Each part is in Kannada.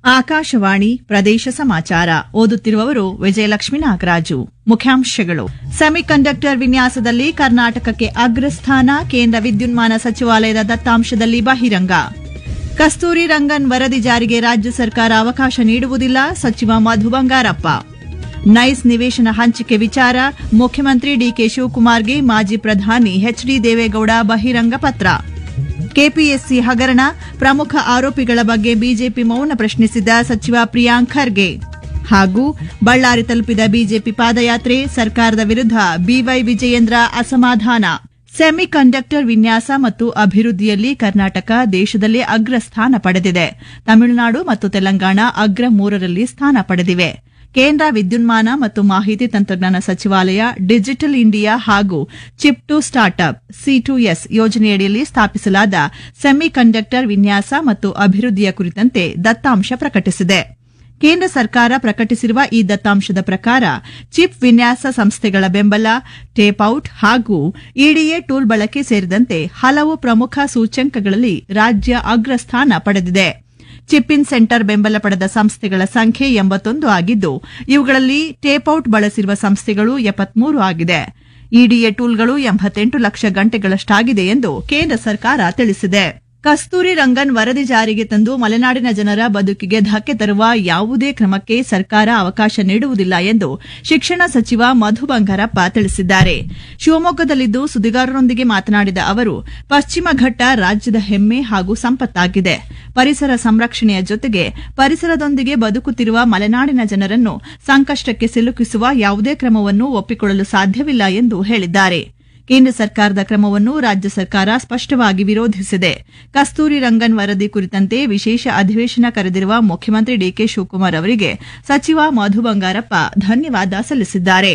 ಆಕಾಶವಾಣಿ ಪ್ರದೇಶ ಸಮಾಚಾರ ಓದುತ್ತಿರುವವರು ವಿಜಯಲಕ್ಷ್ಮೀ ನಾಗರಾಜು. ಮುಖ್ಯಾಂಶಗಳು: ಸೆಮಿಕಂಡಕ್ಟರ್ ವಿನ್ಯಾಸದಲ್ಲಿ ಕರ್ನಾಟಕಕ್ಕೆ ಅಗ್ರಸ್ಥಾನ, ಕೇಂದ್ರ ವಿದ್ಯುನ್ಮಾನ ಸಚಿವಾಲಯದ ದತ್ತಾಂಶದಲ್ಲಿ ಬಹಿರಂಗ. ಕಸ್ತೂರಿ ರಂಗನ್ ವರದಿ ಜಾರಿಗೆ ರಾಜ್ಯ ಸರ್ಕಾರ ಅವಕಾಶ ನೀಡುವುದಿಲ್ಲ, ಸಚಿವ ಮಧು ಬಂಗಾರಪ್ಪ. ನೈಸ್ ನಿವೇಶನ ಹಂಚಿಕೆ ವಿಚಾರ, ಮುಖ್ಯಮಂತ್ರಿ ಡಿಕೆ ಶಿವಕುಮಾರ್ಗೆ ಮಾಜಿ ಪ್ರಧಾನಿ ಎಚ್ಡಿ ದೇವೇಗೌಡ ಬಹಿರಂಗ ಪತ್ರ. ಕೆಪಿಎಸ್ಸಿ ಹಗರಣ, ಪ್ರಮುಖ ಆರೋಪಿಗಳ ಬಗ್ಗೆ ಬಿಜೆಪಿ ಮೌನ ಪ್ರಶ್ನಿಸಿದ ಸಚಿವ ಪ್ರಿಯಾಂಕ್ ಖರ್ಗೆ. ಹಾಗೂ ಬಳ್ಳಾರಿ ತಲುಪಿದ ಬಿಜೆಪಿ ಪಾದಯಾತ್ರೆ, ಸರ್ಕಾರದ ವಿರುದ್ಧ ಬಿವೈ ವಿಜಯೇಂದ್ರ ಅಸಮಾಧಾನ. ಸೆಮಿಕಂಡಕ್ಟರ್ ವಿನ್ಯಾಸ ಮತ್ತು ಅಭಿವೃದ್ಧಿಯಲ್ಲಿ ಕರ್ನಾಟಕ ದೇಶದಲ್ಲೇ ಅಗ್ರಸ್ಥಾನ ಪಡೆದಿದೆ. ತಮಿಳುನಾಡು ಮತ್ತು ತೆಲಂಗಾಣ ಅಗ್ರ 3ರಲ್ಲಿ ಸ್ಥಾನ ಪಡೆದಿವೆ. ಕೇಂದ್ರ ವಿದ್ಯುನ್ಮಾನ ಮತ್ತು ಮಾಹಿತಿ ತಂತ್ರಜ್ಞಾನ ಸಚಿವಾಲಯ ಡಿಜಿಟಲ್ ಇಂಡಿಯಾ ಹಾಗೂ ಚಿಪ್ ಟು ಸ್ಟಾರ್ಟ್ಅಪ್ C2S ಯೋಜನೆಯಡಿಯಲ್ಲಿ ಸ್ಥಾಪಿಸಲಾದ ಸೆಮಿಕಂಡಕ್ಟರ್ ವಿನ್ಯಾಸ ಮತ್ತು ಅಭಿವೃದ್ಧಿಯ ಕುರಿತಂತೆ ದತ್ತಾಂಶ ಪ್ರಕಟಿಸಿದೆ. ಕೇಂದ್ರ ಸರ್ಕಾರ ಪ್ರಕಟಿಸಿರುವ ಈ ದತ್ತಾಂಶದ ಪ್ರಕಾರ ಚಿಪ್ ವಿನ್ಯಾಸ ಸಂಸ್ಥೆಗಳ ಬೆಂಬಲ, ಟೇಪ್ಔಟ್ ಹಾಗೂ ಇಡಿಎ ಟೂಲ್ ಬಳಕೆ ಸೇರಿದಂತೆ ಹಲವು ಪ್ರಮುಖ ಸೂಚ್ಯಂಕಗಳಲ್ಲಿ ರಾಜ್ಯ ಅಗ್ರಸ್ಥಾನ ಪಡೆದಿದೆ. ಚಿಪ್ ಇನ್ ಸೆಂಟರ್ ಬೆಂಬಲ ಪಡೆದ ಸಂಸ್ಥೆಗಳ ಸಂಖ್ಯೆ 81 ಆಗಿದ್ದು, ಇವುಗಳಲ್ಲಿ ಟೇಪ್ಔಟ್ ಬಳಸಿರುವ ಸಂಸ್ಥೆಗಳು 73 ಆಗಿದೆ. ಇಡಿಎ ಟೂಲ್ಗಳು 88 ಲಕ್ಷ ಗಂಟೆಗಳಷ್ಟಾಗಿದೆ ಎಂದು ಕೇಂದ್ರ ಸರ್ಕಾರ ತಿಳಿಸಿದೆ. ಕಸ್ತೂರಿ ರಂಗನ್ ವರದಿ ಜಾರಿಗೆ ತಂದು ಮಲೆನಾಡಿನ ಜನರ ಬದುಕಿಗೆ ಧಕ್ಕೆ ತರುವ ಯಾವುದೇ ಕ್ರಮಕ್ಕೆ ಸರ್ಕಾರ ಅವಕಾಶ ನೀಡುವುದಿಲ್ಲ ಎಂದು ಶಿಕ್ಷಣ ಸಚಿವ ಮಧು ಬಂಗಾರಪ್ಪ ತಿಳಿಸಿದ್ದಾರೆ. ಶಿವಮೊಗ್ಗದಲ್ಲಿಂದು ಸುದ್ದಿಗಾರರೊಂದಿಗೆ ಮಾತನಾಡಿದ ಅವರು, ಪಶ್ಚಿಮ ಘಟ್ಟ ರಾಜ್ಯದ ಹೆಮ್ಮೆ ಹಾಗೂ ಸಂಪತ್ತಾಗಿದೆ. ಪರಿಸರ ಸಂರಕ್ಷಣೆಯ ಜೊತೆಗೆ ಪರಿಸರದೊಂದಿಗೆ ಬದುಕುತ್ತಿರುವ ಮಲೆನಾಡಿನ ಜನರನ್ನು ಸಂಕಷ್ಟಕ್ಕೆ ಸಿಲುಕಿಸುವ ಯಾವುದೇ ಕ್ರಮವನ್ನು ಒಪ್ಪಿಕೊಳ್ಳಲು ಸಾಧ್ಯವಿಲ್ಲ ಎಂದು ಹೇಳಿದ್ದಾರೆ. ಕೇಂದ್ರ ಸರ್ಕಾರದ ಕ್ರಮವನ್ನು ರಾಜ್ಯ ಸರ್ಕಾರ ಸ್ಪಷ್ಟವಾಗಿ ವಿರೋಧಿಸಿದೆ. ಕಸ್ತೂರಿ ರಂಗನ್ ವರದಿ ಕುರಿತಂತೆ ವಿಶೇಷ ಅಧಿವೇಶನ ಕರೆದಿರುವ ಮುಖ್ಯಮಂತ್ರಿ ಡಿಕೆ ಶಿವಕುಮಾರ್ ಅವರಿಗೆ ಸಚಿವ ಮಧು ಬಂಗಾರಪ್ಪ ಧನ್ಯವಾದ ಸಲ್ಲಿಸಿದ್ದಾರೆ.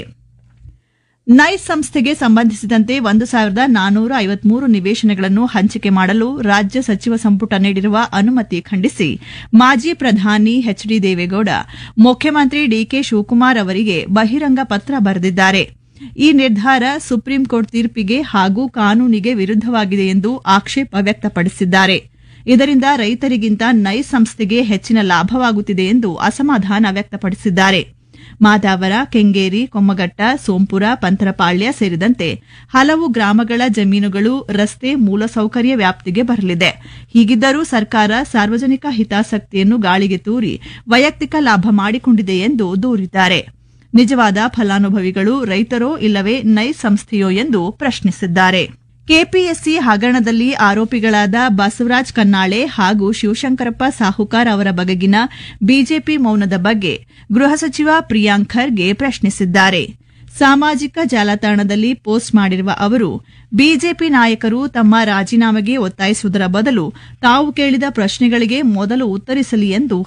ನೈಸ್ ಸಂಸ್ಥೆಗೆ ಸಂಬಂಧಿಸಿದಂತೆ 1453 ನಿವೇಶನಗಳನ್ನು ಹಂಚಿಕೆ ಮಾಡಲು ರಾಜ್ಯ ಸಚಿವ ಸಂಪುಟ ನೀಡಿರುವ ಅನುಮತಿ ಖಂಡಿಸಿ ಮಾಜಿ ಪ್ರಧಾನಿ ಎಚ್ಡಿ ದೇವೇಗೌಡ ಮುಖ್ಯಮಂತ್ರಿ ಡಿಕೆ ಶಿವಕುಮಾರ್ ಅವರಿಗೆ ಬಹಿರಂಗ ಪತ್ರ ಬರೆದಿದ್ದಾರೆ. ಈ ನಿರ್ಧಾರ ಸುಪ್ರೀಂ ಕೋರ್ಟ್ ತೀರ್ಪಿಗೆ ಹಾಗೂ ಕಾನೂನಿಗೆ ವಿರುದ್ದವಾಗಿದೆ ಎಂದು ಆಕ್ಷೇಪ ವ್ಯಕ್ತಪಡಿಸಿದ್ದಾರೆ. ಇದರಿಂದ ರೈತರಿಗಿಂತ ನೈಸ್ ಸಂಸ್ಥೆಗೆ ಹೆಚ್ಚಿನ ಲಾಭವಾಗುತ್ತಿದೆ ಎಂದು ಅಸಮಾಧಾನ ವ್ಯಕ್ತಪಡಿಸಿದ್ದಾರೆ. ಮಾದಾವರ, ಕೆಂಗೇರಿ, ಕೊಮ್ಮಘಟ್ಟ, ಸೋಂಪುರ, ಪಂತರಪಾಳ್ಯ ಸೇರಿದಂತೆ ಹಲವು ಗ್ರಾಮಗಳ ಜಮೀನುಗಳು ರಸ್ತೆ ಮೂಲಸೌಕರ್ಯ ವ್ಯಾಪ್ತಿಗೆ ಬರಲಿದೆ. ಹೀಗಿದ್ದರೂ ಸರ್ಕಾರ ಸಾರ್ವಜನಿಕ ಹಿತಾಸಕ್ತಿಯನ್ನು ಗಾಳಿಗೆ ತೂರಿ ವೈಯಕ್ತಿಕ ಲಾಭ ಮಾಡಿಕೊಂಡಿದೆ ಎಂದು ದೂರಿದ್ದಾರೆ. ನಿಜವಾದ ಫಲಾನುಭವಿಗಳು ರೈತರೋ ಇಲ್ಲವೇ ನೈಸ್ ಸಂಸ್ಥೆಯೋ ಎಂದು ಪ್ರಶ್ನಿಸಿದ್ದಾರೆ. ಕೆಪಿಎಸ್ಸಿ ಹಗರಣದಲ್ಲಿ ಆರೋಪಿಗಳಾದ ಬಸವರಾಜ್ ಕನ್ನಾಳೆ ಹಾಗೂ ಶಿವಶಂಕರಪ್ಪ ಸಾಹುಕಾರ್ ಅವರ ಬಗೆಗಿನ ಬಿಜೆಪಿ ಮೌನದ ಬಗ್ಗೆ ಗೃಹ ಸಚಿವ ಪ್ರಿಯಾಂಕ್ ಖರ್ಗೆ ಪ್ರಶ್ನಿಸಿದ್ದಾರೆ. ಸಾಮಾಜಿಕ ಜಾಲತಾಣದಲ್ಲಿ ಪೋಸ್ಟ್ ಮಾಡಿರುವ ಅವರು, ಬಿಜೆಪಿ ನಾಯಕರು ತಮ್ಮ ರಾಜೀನಾಮೆಗೆ ಒತ್ತಾಯಿಸುವುದರ ಬದಲು ತಾವು ಕೇಳಿದ ಪ್ರಶ್ನೆಗಳಿಗೆ ಮೊದಲು ಉತ್ತರಿಸಲಿ ಎಂದು